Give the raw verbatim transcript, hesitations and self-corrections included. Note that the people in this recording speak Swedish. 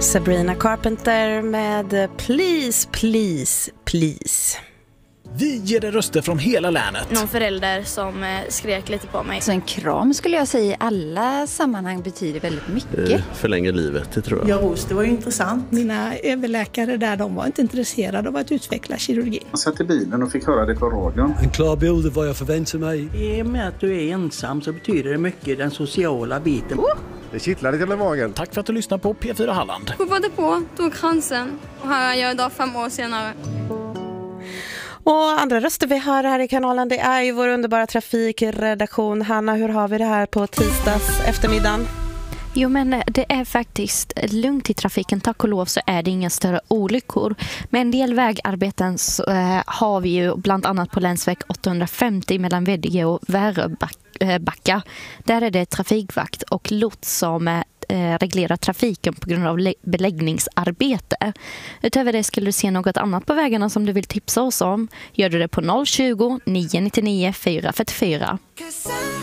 Sabrina Carpenter med Please, Please, Please. Vi ger dig röster från hela länet. Någon förälder som skrek lite på mig. Så en kram skulle jag säga i alla sammanhang betyder väldigt mycket. Eh, förlänger livet, det tror jag. Ja, Ros, det var ju intressant. Mina överläkare där, de var inte intresserade av att utveckla kirurgi. Jag satt i bilen och fick höra det på radion. En klar bild av vad jag förväntar mig. I och med att du är ensam så betyder det mycket den sociala biten. Oh! Det kittlar lite i magen. Tack för att du lyssnar på P fyra Halland. Hoppade på, tog chansen och här är jag idag fem år senare. Och andra röster vi hör här i kanalen, det är ju vår underbara trafikredaktion. Hanna, hur har vi det här på tisdags eftermiddagen? Jo, men det är faktiskt lugnt i trafiken. Tack och lov så är det inga större olyckor. Med en del vägarbeten så, äh, har vi ju bland annat på länsväg åttahundrafemtio mellan Veddige och Väröbacka. Där är det trafikvakt och lots som äh, reglerar trafiken på grund av beläggningsarbete. Utöver det skulle du se något annat på vägarna som du vill tipsa oss om. Gör du det på noll tjugo, nio nio nio, fyra fyra fyra.